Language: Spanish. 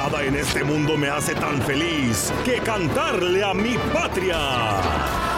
Nada en este mundo me hace tan feliz que cantarle a mi patria.